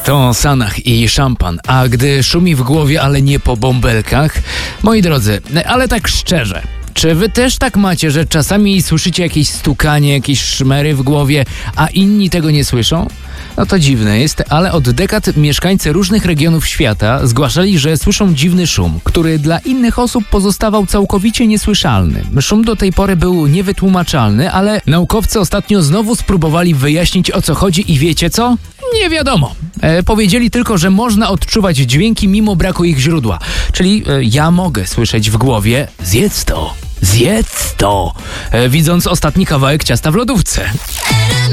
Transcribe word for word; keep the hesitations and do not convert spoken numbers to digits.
To Sanach i szampan. A gdy szumi w głowie, ale nie po bąbelkach? Moi drodzy, ale tak szczerze, czy wy też tak macie, że czasami słyszycie jakieś stukanie, jakieś szmery w głowie, a inni tego nie słyszą? No to dziwne jest, ale od dekad mieszkańcy różnych regionów świata zgłaszali, że słyszą dziwny szum, który dla innych osób pozostawał całkowicie niesłyszalny. Szum do tej pory był niewytłumaczalny, ale naukowcy ostatnio znowu spróbowali wyjaśnić, o co chodzi i wiecie co? Nie wiadomo. E, powiedzieli tylko, że można odczuwać dźwięki mimo braku ich źródła. Czyli e, ja mogę słyszeć w głowie: zjedz to, zjedz to, e, widząc ostatni kawałek ciasta w lodówce.